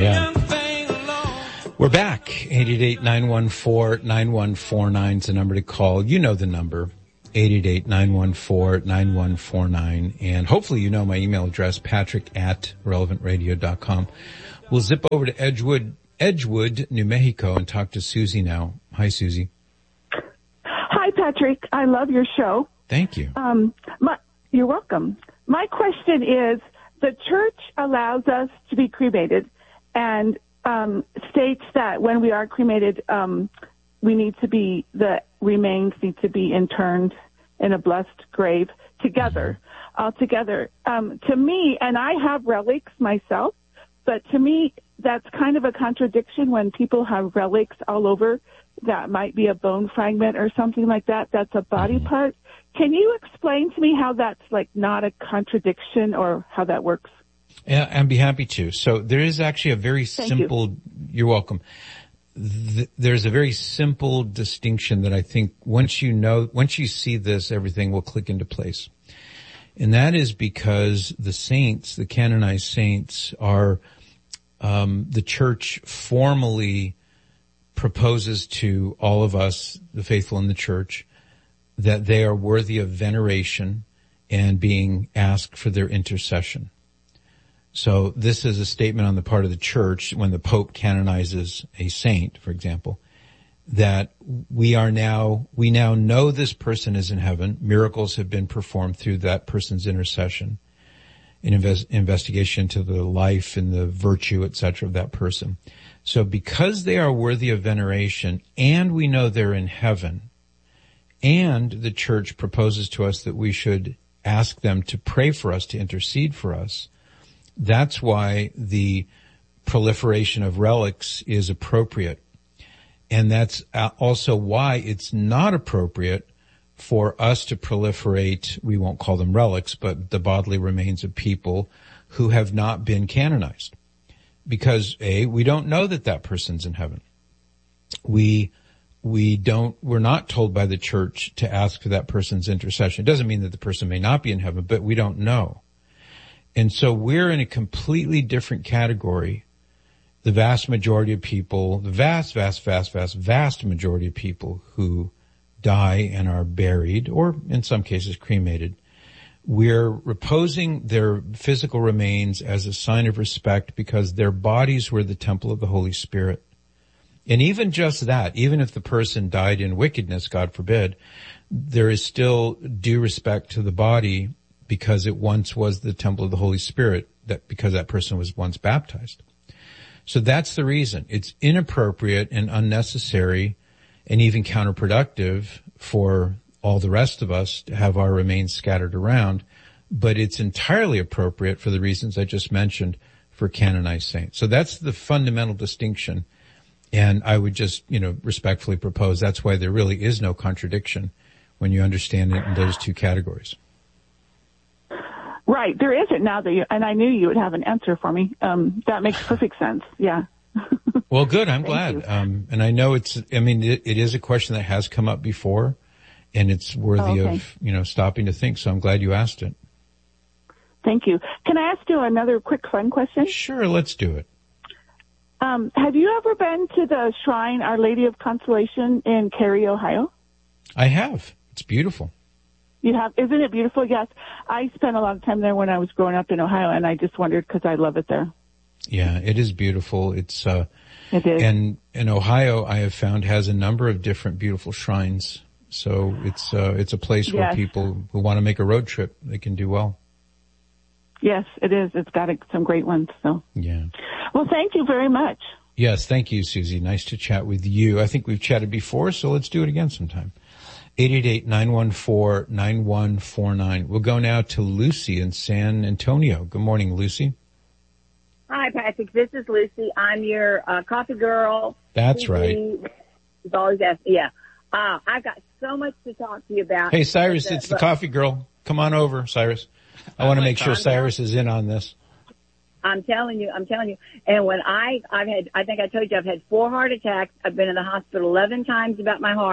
Yeah. We're back. 888-914-9149 is the number to call. You know the number. 888-914-9149. And hopefully you know my email address, patrick@relevantradio.com. We'll zip over to Edgewood, New Mexico, and talk to Susie now. Hi, Susie. Hi, Patrick. I love your show. Thank you. You're welcome. My question is, the church allows us to be cremated and states that when we are cremated, the remains need to be interned in a blessed grave together, all together. To me, and I have relics myself, but to me, that's kind of a contradiction when people have relics all over. That might be a bone fragment or something like that. That's a body part. Can you explain to me how that's like not a contradiction or how that works? Yeah, I'd be happy to. So there is actually a very simple, you're welcome. There's a very simple distinction that I think once you see this, everything will click into place. And that is because the saints, the canonized saints, are, the church formally proposes to all of us, the faithful in the church, that they are worthy of veneration and being asked for their intercession. So this is a statement on the part of the church when the Pope canonizes a saint, for example, that we now know this person is in heaven. Miracles have been performed through that person's intercession, an investigation into the life and the virtue, etc., of that person. So because they are worthy of veneration and we know they're in heaven, and the church proposes to us that we should ask them to pray for us, to intercede for us, that's why the proliferation of relics is appropriate. And that's also why it's not appropriate for us to proliferate, we won't call them relics, but the bodily remains of people who have not been canonized. Because we don't know that person's in heaven. We're not told by the church to ask for that person's intercession. It doesn't mean that the person may not be in heaven, but we don't know. And so we're in a completely different category. The vast majority of people, the vast majority of people who die and are buried, or in some cases cremated, we're reposing their physical remains as a sign of respect because their bodies were the temple of the Holy Spirit. And even just that, even if the person died in wickedness, God forbid, there is still due respect to the body because it once was the temple of the Holy Spirit, because that person was once baptized. So that's the reason. It's inappropriate and unnecessary and even counterproductive for all the rest of us to have our remains scattered around, but it's entirely appropriate for the reasons I just mentioned for canonized saints. So that's the fundamental distinction. And I would just, respectfully propose that's why there really is no contradiction when you understand it in those two categories. Right. There isn't now and I knew you would have an answer for me. That makes perfect sense. Yeah. Well, good. I'm glad. And I know it is a question that has come up before and it's worthy of, stopping to think. So I'm glad you asked it. Thank you. Can I ask you another quick fun question? Sure. Let's do it. Have you ever been to the shrine, Our Lady of Consolation in Cary, Ohio? I have. It's beautiful. You have? Isn't it beautiful? Yes. I spent a lot of time there when I was growing up in Ohio, and I just wondered because I love it there. Yeah, it is beautiful. It is. And Ohio, I have found, has a number of different beautiful shrines. So it's a place where people who want to make a road trip, they can do well. Yes, it is. It's got some great ones. So yeah. Well, thank you very much. Yes, thank you, Susie. Nice to chat with you. I think we've chatted before, so let's do it again sometime. 888-914-9149. We'll go now to Lucy in San Antonio. Good morning, Lucy. Hi, Patrick. This is Lucy. I'm your coffee girl. That's right. You've always asked. Yeah. I've got so much to talk to you about. Hey, Cyrus, it's the coffee girl. Come on over, Cyrus. I want to make sure Cyrus is in on this. I'm telling you. And when I think I told you I've had 4 heart attacks. I've been in the hospital 11 times about my heart.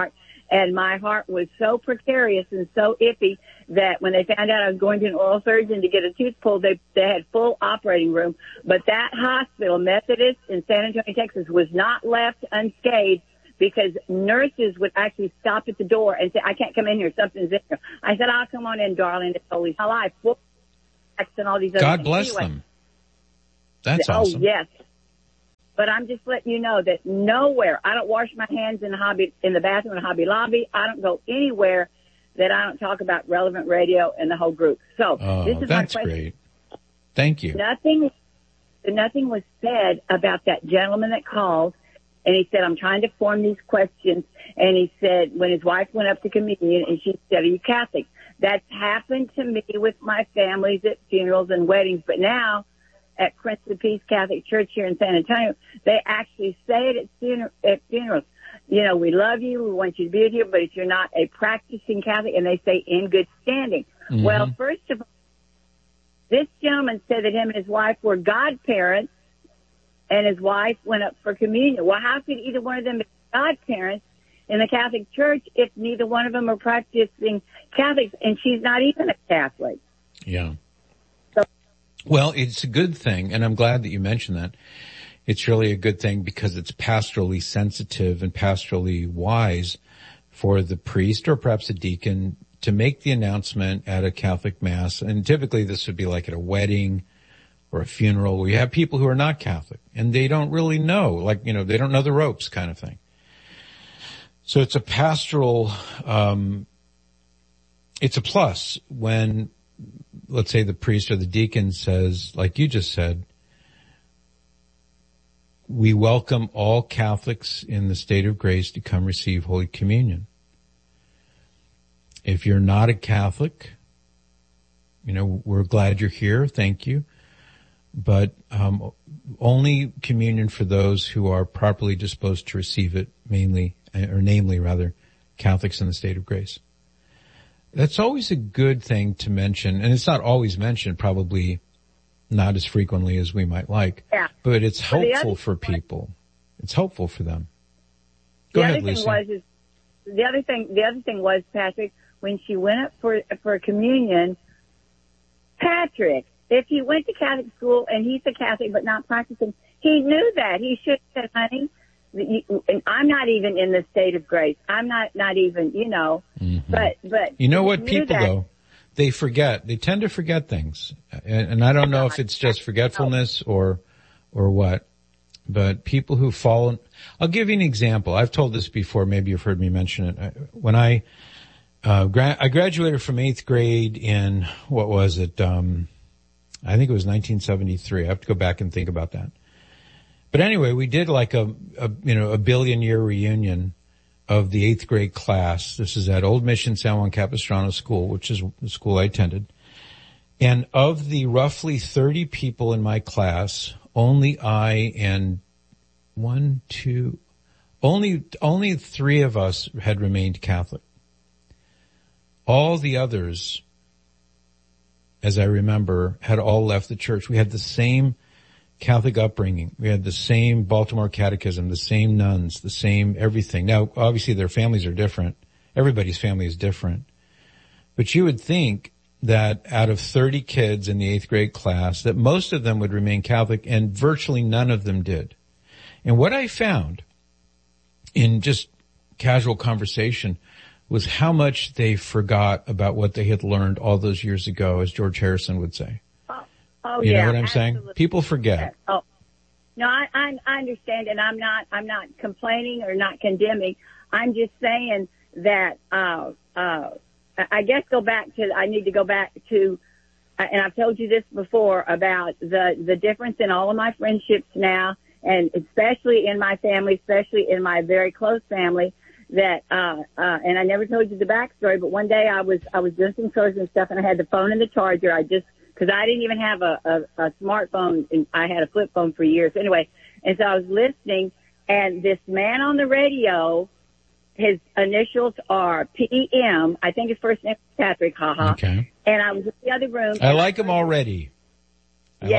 And my heart was so precarious and so iffy that when they found out I was going to an oral surgeon to get a tooth pulled, they had full operating room. But that hospital, Methodist in San Antonio, Texas, was not left unscathed because nurses would actually stop at the door and say, I can't come in here. Something's in here. I said, I'll come on in, darling. It's holy my life. And all these other God things. bless anyway, them. That's awesome. Oh, yes. But I'm just letting you know that nowhere, I don't wash my hands in the bathroom in Hobby Lobby. I don't go anywhere that I don't talk about Relevant Radio and the whole group. So this is that's my question. great. Thank you. Nothing was said about that gentleman that called, and he said, I'm trying to form these questions. And he said, when his wife went up to communion, and she said, are you Catholic? That's happened to me with my families at funerals and weddings. But now at Prince of Peace Catholic Church here in San Antonio, they actually say it at funerals. You know, we love you. We want you to be here. But if you're not a practicing Catholic, and they say in good standing. Mm-hmm. Well, first of all, this gentleman said that him and his wife were godparents, and his wife went up for communion. Well, how could either one of them be godparents in the Catholic Church if neither one of them are practicing Catholics, and she's not even a Catholic? Yeah. So, well, it's a good thing, and I'm glad that you mentioned that. It's really a good thing because it's pastorally sensitive and pastorally wise for the priest or perhaps a deacon to make the announcement at a Catholic Mass. And typically this would be like at a wedding or a funeral where you have people who are not Catholic and they don't really know, like, you know, they don't know the ropes kind of thing. So it's a pastoral, it's a plus when, let's say, the priest or the deacon says, like you just said, we welcome all Catholics in the state of grace to come receive Holy Communion. If you're not a Catholic, you know, we're glad you're here. Thank you. But only communion for those who are properly disposed to receive it, namely, Catholics in the state of grace. That's always a good thing to mention, and it's not always mentioned, probably not as frequently as we might like, but it's helpful for people. It's helpful for them. Go ahead, Lucy. The other thing was, Patrick, when she went up for communion, Patrick, if he went to Catholic school and he's a Catholic but not practicing, he knew that. He should have said, honey, I'm not even in the state of grace. I'm not even, you know, but. You know what people though? They forget. They tend to forget things. And I don't know if it's just forgetfulness or what, but people who fall, I'll give you an example. I've told this before. Maybe you've heard me mention it. When I graduated from 8th grade in, what was it? I think it was 1973. I have to go back and think about that. But anyway, we did like a billion year reunion of the 8th grade class. This is at Old Mission San Juan Capistrano School, which is the school I attended. And of the roughly 30 people in my class, only I and only 3 of us had remained Catholic. All the others, as I remember, had all left the church. We had the same Catholic upbringing. We had the same Baltimore Catechism, the same nuns, the same everything. Now, obviously their families are different. Everybody's family is different. But you would think that out of 30 kids in the 8th grade class, that most of them would remain Catholic, and virtually none of them did. And what I found in just casual conversation was how much they forgot about what they had learned all those years ago, as George Harrison would say. You know what I'm saying? People forget. Oh, no, I understand, and I'm not complaining or not condemning. I'm just saying that, I guess I need to go back to, and I've told you this before about the difference in all of my friendships now, and especially in my family, especially in my very close family, that, and I never told you the backstory, but one day I was doing some chores and stuff, and I had the phone and the charger. Because I didn't even have a smartphone, and I had a flip phone for years anyway. And so I was listening, and this man on the radio, his initials are PM. I think his first name is Patrick, haha. Okay. And I was in the other room. I like him already. And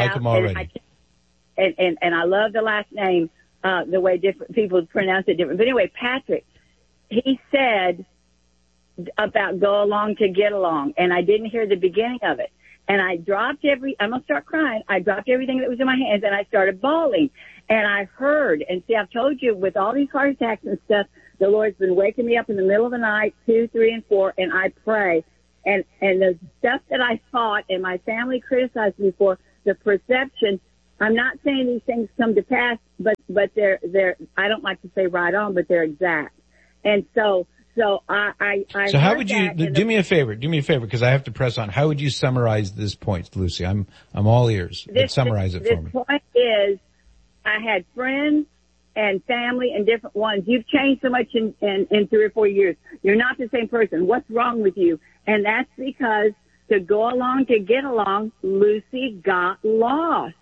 I love the last name, the way different people pronounce it different. But anyway, Patrick, he said about go along to get along, and I didn't hear the beginning of it. And I dropped I'm going to start crying. I dropped everything that was in my hands, and I started bawling. And I heard, and see, I've told you, with all these heart attacks and stuff, the Lord's been waking me up in the middle of the night, 2, 3, and 4, and I pray. And the stuff that I thought and my family criticized me for, the perception, I'm not saying these things come to pass, but they're, I don't like to say right on, but they're exact. And so I So how would you, do me a favor, because I have to press on. How would you summarize this point, Lucy? I'm all ears. Summarize it for me. The point is, I had friends and family and different ones. You've changed so much in 3 or 4 years. You're not the same person. What's wrong with you? And that's because to go along, to get along, Lucy got lost.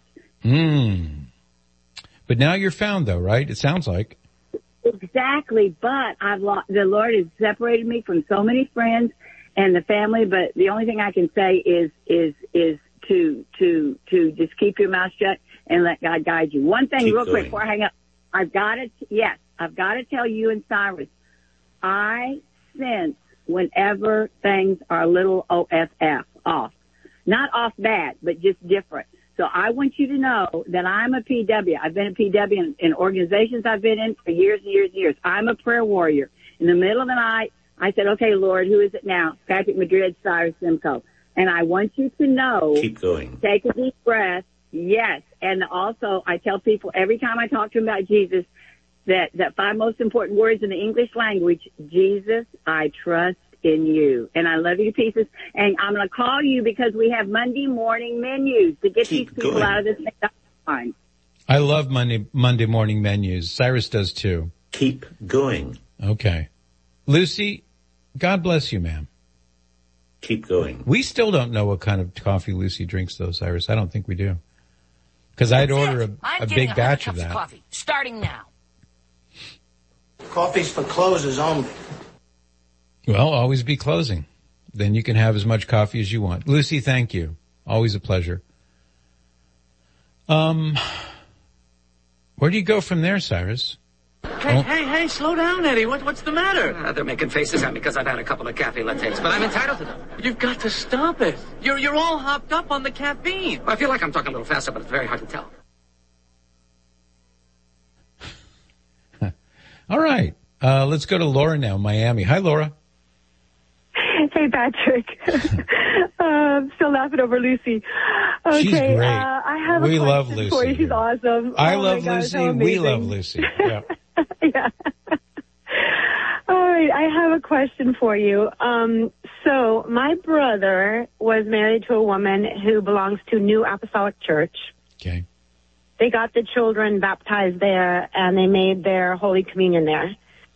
But now you're found though, right? It sounds like. Exactly. But the Lord has separated me from so many friends and the family. But the only thing I can say is to just keep your mouth shut and let God guide you. One thing real quick before I hang up. I've got to tell you and Cyrus, I sense whenever things are a little off. Not off bad, but just different. So I want you to know that I'm a PW. I've been a PW in organizations I've been in for years and years and years. I'm a prayer warrior. In the middle of the night, I said, okay, Lord, who is it now? Patrick Madrid, Cyrus Simcoe. And I want you to know. Keep going. Take a deep breath. Yes. And also, I tell people every time I talk to them about Jesus, that 5 most important words in the English language, Jesus, I trust in you. And I love you to pieces. And I'm going to call you because we have Monday morning menus to get these people out of this time. I love Monday morning menus. Cyrus does too. Keep going. Okay. Lucy, God bless you, ma'am. Keep going. We still don't know what kind of coffee Lucy drinks though, Cyrus. I don't think we do. Because I'd order a big batch of that. Coffee, starting now. Coffee's for closers only. Well, always be closing. Then you can have as much coffee as you want. Lucy, thank you. Always a pleasure. Where do you go from there, Cyrus? Hey, slow down, Eddie. What's the matter? They're making faces at me because I've had a couple of cafe lattes, but I'm entitled to them. You've got to stop it. You're all hopped up on the caffeine. I feel like I'm talking a little faster, but it's very hard to tell. All right. Let's go to Laura now, Miami. Hi, Laura. Hey, Patrick. Still laughing over Lucy. Okay, she's great. I have a question love Lucy for you. She's awesome. I love Lucy. We love Lucy. Yeah. Yeah. All right, I have a question for you. So my brother was married to a woman who belongs to New Apostolic Church. Okay. They got the children baptized there, and they made their Holy Communion there.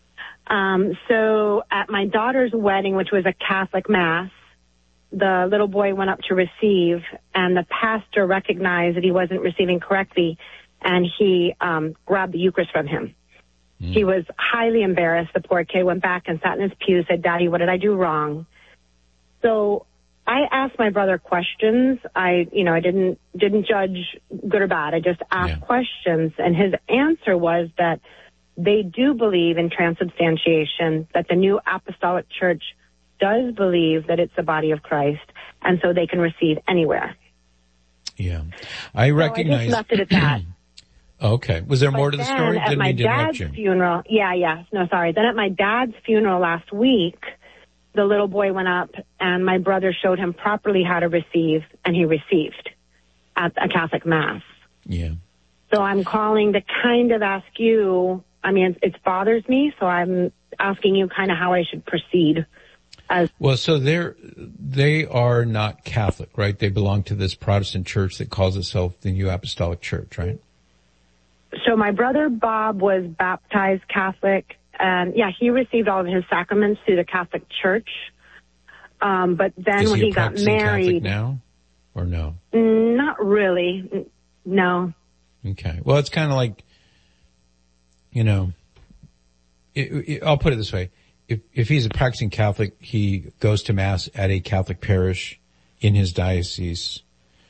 So at my daughter's wedding, which was a Catholic Mass, the little boy went up to receive, and the pastor recognized that he wasn't receiving correctly, and he grabbed the Eucharist from him. He was highly embarrassed. The poor kid went back and sat in his pew, said, Daddy, what did I do wrong? So I asked my brother questions. I didn't judge good or bad. I just asked questions, and his answer was that they do believe in transubstantiation, that the New Apostolic Church does believe that it's the body of Christ, and so they can receive anywhere. Yeah. I recognize. I just left it at that. Okay. Was there more to the story? At my dad's funeral, Then at my dad's funeral last week, the little boy went up, and my brother showed him properly how to receive, and he received at a Catholic Mass. Yeah. So I'm calling to kind of ask you, it bothers me, so I'm asking you kind of how I should proceed. Well, so they are not Catholic, right? They belong to this Protestant church that calls itself the New Apostolic Church, right? So my brother Bob was baptized Catholic, and he received all of his sacraments through the Catholic Church. But then when he got married, Catholic now, or no? Not really, no. Okay. Well, it's kind of like, I'll put it this way: if he's a practicing Catholic, he goes to Mass at a Catholic parish in his diocese,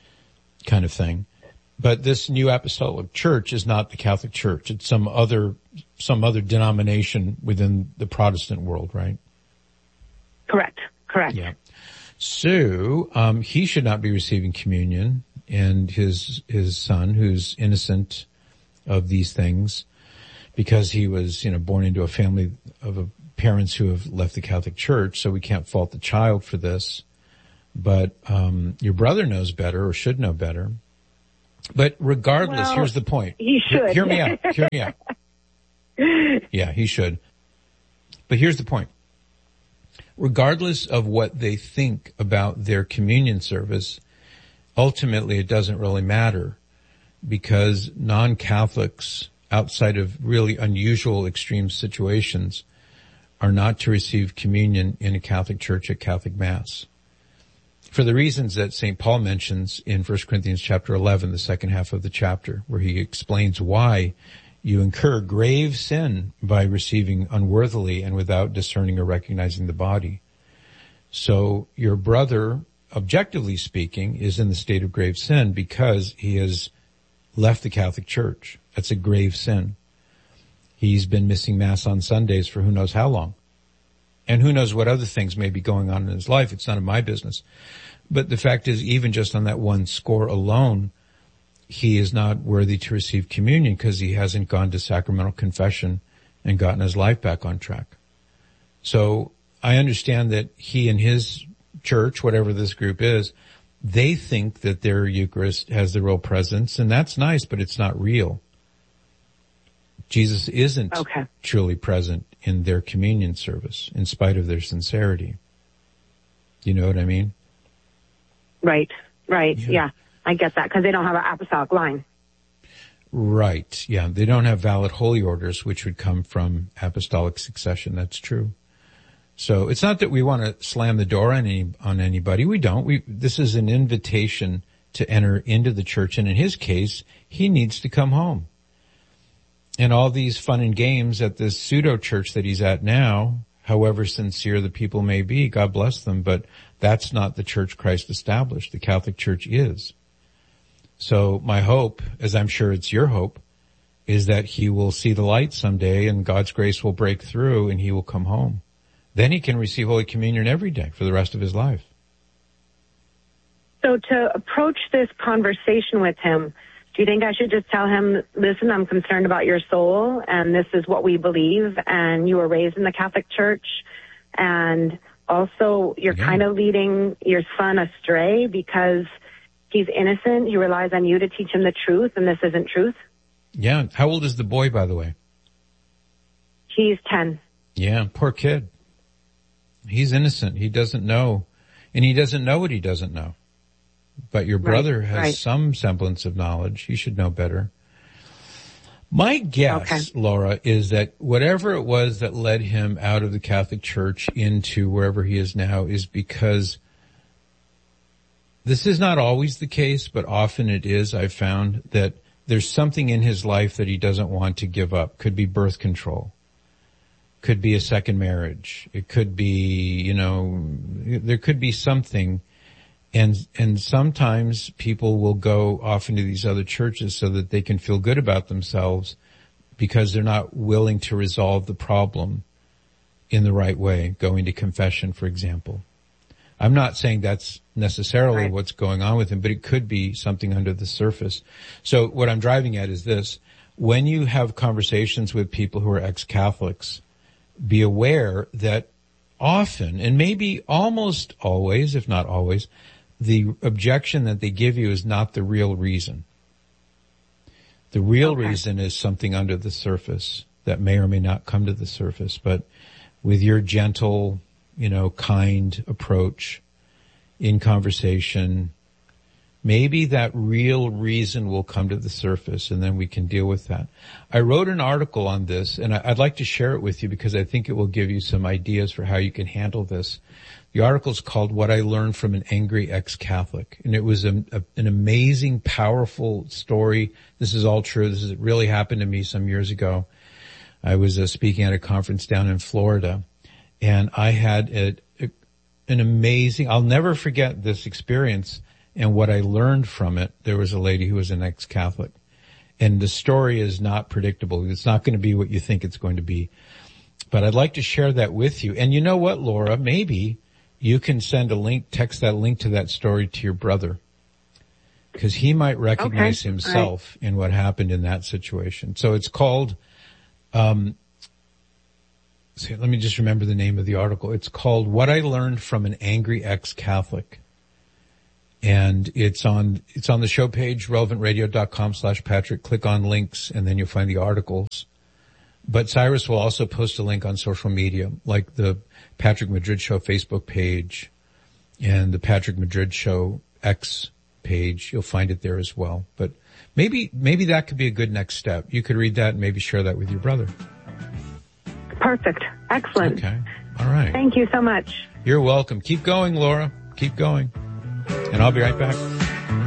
kind of thing. But this New Apostolic Church is not the Catholic Church. It's some other some other denomination within the Protestant world, right? Correct. Yeah. So, he should not be receiving communion, and his son, who's innocent of these things, because he was, born into a family of parents who have left the Catholic Church, so we can't fault the child for this. But, your brother knows better, or should know better. But regardless, here's the point. He should. Hear me out. Yeah, he should. But here's the point. Regardless of what they think about their communion service, ultimately it doesn't really matter, because non-Catholics, outside of really unusual extreme situations, are not to receive communion in a Catholic church at Catholic Mass. For the reasons that St. Paul mentions in 1 Corinthians chapter 11, the second half of the chapter, where he explains why you incur grave sin by receiving unworthily and without discerning or recognizing the body. So your brother, objectively speaking, is in the state of grave sin because he has left the Catholic Church. That's a grave sin. He's been missing Mass on Sundays for who knows how long. And who knows what other things may be going on in his life. It's none of my business. But the fact is, even just on that one score alone, he is not worthy to receive communion because he hasn't gone to sacramental confession and gotten his life back on track. So I understand that he and his church, whatever this group is, they think that their Eucharist has the real presence, and that's nice, but it's not real. Jesus isn't truly present in their communion service, in spite of their sincerity. You know what I mean? Right. Yeah. I get that, because they don't have an apostolic line. Right. Yeah. They don't have valid holy orders, which would come from apostolic succession. That's true. So it's not that we want to slam the door on anybody. We don't. This is an invitation to enter into the church. And in his case, he needs to come home. And all these fun and games at this pseudo church that he's at now, however sincere the people may be, God bless them, but that's not the church Christ established. The Catholic Church is. So my hope, as I'm sure it's your hope, is that he will see the light someday and God's grace will break through and he will come home. Then he can receive Holy Communion every day for the rest of his life. So to approach this conversation with him, do you think I should just tell him, listen, I'm concerned about your soul, and this is what we believe, and you were raised in the Catholic Church, and also you're kind of leading your son astray because he's innocent. He relies on you to teach him the truth, and this isn't truth? Yeah. How old is the boy, by the way? He's 10. Yeah, poor kid. He's innocent. He doesn't know, and he doesn't know what he doesn't know. But your brother has some semblance of knowledge. He should know better. My guess, Laura, is that whatever it was that led him out of the Catholic Church into wherever he is now is because this is not always the case, but often it is. I've found that there's something in his life that he doesn't want to give up. Could be birth control. Could be a second marriage. It could be, there could be something. And sometimes people will go off into these other churches so that they can feel good about themselves because they're not willing to resolve the problem in the right way, going to confession, for example. I'm not saying that's necessarily what's going on with him, but it could be something under the surface. So what I'm driving at is this. When you have conversations with people who are ex-Catholics, be aware that often, and maybe almost always, if not always, the objection that they give you is not the real reason. The real reason is something under the surface that may or may not come to the surface. But with your gentle, kind approach in conversation, maybe that real reason will come to the surface and then we can deal with that. I wrote an article on this and I'd like to share it with you because I think it will give you some ideas for how you can handle this. The article is called What I Learned from an Angry Ex-Catholic. And it was an amazing, powerful story. This is all true. It really happened to me some years ago. I was speaking at a conference down in Florida and I had an amazing, I'll never forget this experience and what I learned from it. There was a lady who was an ex-Catholic And the story is not predictable. It's not going to be what you think it's going to be. But I'd like to share that with you. And you know what, Laura? Maybe you can send a link, text that link to that story to your brother. Because he might recognize himself in what happened in that situation. So it's called, let me just remember the name of the article. It's called What I Learned from an Angry Ex-Catholic. And it's on the show page, relevantradio.com/Patrick. Click on links and then you'll find the articles. But Cyrus will also post a link on social media, like the Patrick Madrid Show Facebook page and the Patrick Madrid Show X page. You'll find it there as well. But maybe that could be a good next step. You could read that and maybe share that with your brother. Perfect. Excellent. Okay. All right. Thank you so much. You're welcome. Keep going, Laura. Keep going. And I'll be right back.